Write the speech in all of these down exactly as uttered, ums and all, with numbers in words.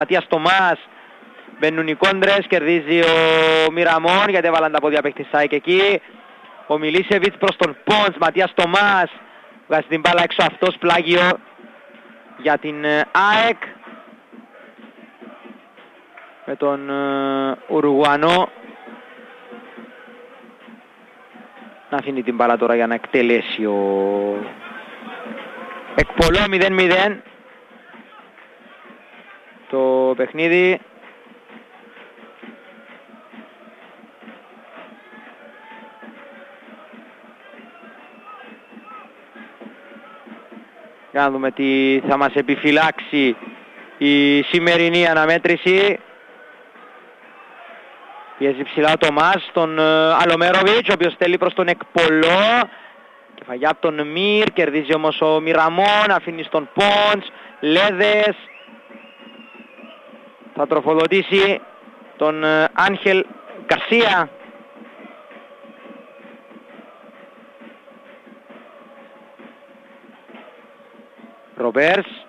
Ματίας Τομάς. Μπαίνουν οι κόντρες, κερδίζει ο Μιραμόν γιατί έβαλαν τα πόδια παίκτης ΑΕΚ εκεί. Ο Μιλίσεβιτς προς τον Πόντς, Ματίας Τομάς. Βγάζει την μπάλα έξω αυτός, πλάγιο για την ΑΕΚ. Με τον uh, Ουρουγουανό να αφήνει την μπάλα τώρα για να εκτελέσει ο Εκπολό. Μηδέν μηδέν το παιχνίδι. Για να δούμε τι θα μας επιφυλάξει η σημερινή αναμέτρηση. Πιέζει ψηλά ο Τομάς, τον Αλομέροβιτς, ο οποίος στέλνει προς τον Εκπολό. Κεφαγιά από τον Μυρ, κερδίζει όμως ο Μιραμόν, αφήνει στον Πόντς, Λέδες. Θα τροφοδοτήσει τον Άγχελ Γκαρσία. Ρομπέρς.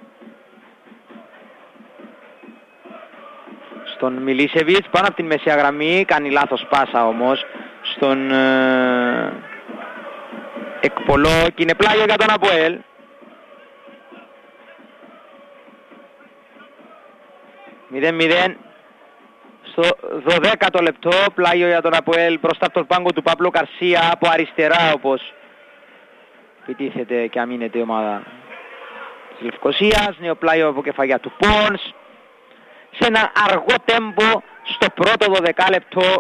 Στον Μιλίσεβιτς, πάνω από την μεσαία γραμμή, κάνει λάθος πάσα όμως στον ε, Εκπολό και είναι πλάγιο για τον Αποέλ. μηδέν μηδέν στο δωδέκατο λεπτό, πλάγιο για τον Αποέλ μπροστά από τον πάγκο του Παύλο Γκαρσία από αριστερά, όπως επιτίθεται και αμήνεται η ομάδα της Λευκοσίας. Νέο πλάγιο από κεφαγιά του Πόνς σε ένα αργό τέμπο στο πρώτο δωδεκάλεπτο,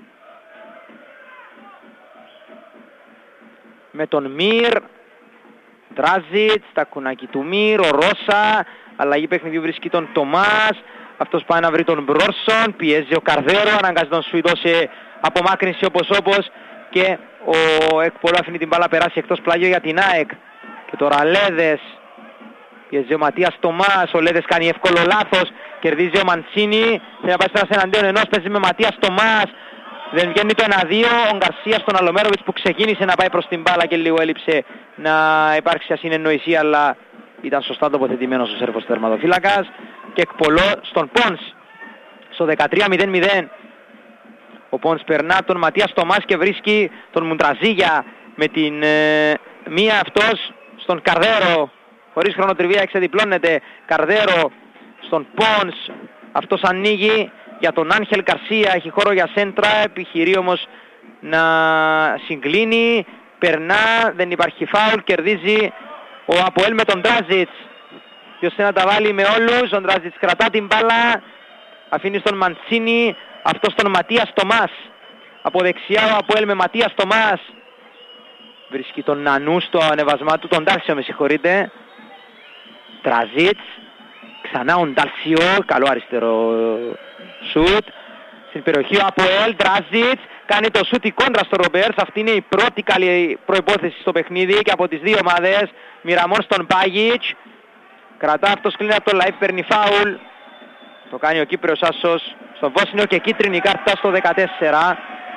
με τον Μυρ, Ντράζιτς, τα κουνάκι του Μυρ, ο Ρώσα, αλλαγή παιχνιδιού βρίσκει τον Τομάς, αυτός πάει να βρει τον Μπρόρσον, πιέζει ο Καρδέρο, αναγκάζει τον Σουηδό σε απομάκρυνση όπως όπως και ο Εκπολό αφήνει την μπάλα περάσει εκτός, πλάγιο για την ΑΕΚ. Και τώρα Λέδες, πιέζει ο Ματίας Τομάς, ο Λέδες κάνει εύκολο λάθος, κερδίζει ο Μαντσίνη, θέλει να πάει στρας εναντίον ενός, παίζει με Ματίας Τομάς, δεν βγαίνει το ένα δύο, ο Γκαρσία στον Αλομέροβιτς που ξεκίνησε να πάει προς την μπάλα και λίγο έλειψε να υπάρξει ασυνεννοησία, αλλά ήταν σωστά τοποθετημένος ο Σέρβος τερματοφύλακας. Και Εκπολό στον Πόνς στο δεκατρία μηδέν μηδέν. Ο Πόνς περνά τον Ματίας Τομάς και βρίσκει τον Μουντραζίγια με την ε, μία αυτός στον Καρδέρο. Χωρίς χρονοτριβία εξεδιπλώνεται. Καρδέρο στον Πόνς. Αυτός ανοίγει για τον Άγχελ Γκαρσία. Έχει χώρο για σέντρα. Επιχειρεί όμως να συγκλίνει. Περνά. Δεν υπάρχει φάουλ. Κερδίζει ο Αποέλ με τον Ντράζιτς. Ποιος θέλει να τα βάλει με όλους. Ο Ντράζιτς κρατά την μπάλα. Αφήνει στον Μαντσίνη. Αυτός τον Ματίας Τομάς. Από δεξιά ο Αποέλ με Ματίας Τομάς. Βρίσκει τον Νανού στο ανεβασμά του. Τον Ντάλσιο, με συγχωρείτε. Ντράζιτς. Ξανά ο Ντάλσιο. Καλό αριστερό σουτ. Στην περιοχή ο Αποέλ. Ντράζιτς. Κάνει το σουτ η κόντρα στο Ρομπέρς. Αυτή είναι η πρώτη καλή προϋπόθεση στο παιχνίδι και από τις δύο ομάδες. Μιραμόν στον Πάγιτς. Κρατά αυτός, κλείνει από το live, παίρνει φάουλ. Το κάνει ο Κύπριος άσος στο Βόσνιο και κίτρινη κάρτα στο δεκατέσσερα.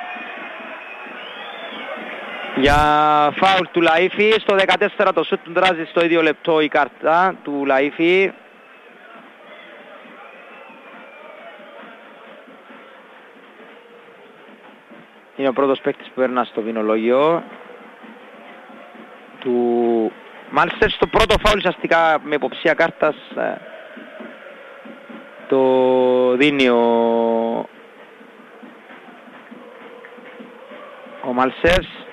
Για φάουλ του Λαΐφη. Στο δεκατέσσερα το σουτ του Ντράζιτς, στο ίδιο λεπτό η κάρτα του Λαΐφη. Είναι ο πρώτος παίκτης που περνά στο βινολόγιο του Μάλιστερ. Στο πρώτο φάουλ ουσιαστικά με υποψία κάρτας το δίνει ο, ο Μάλσερς.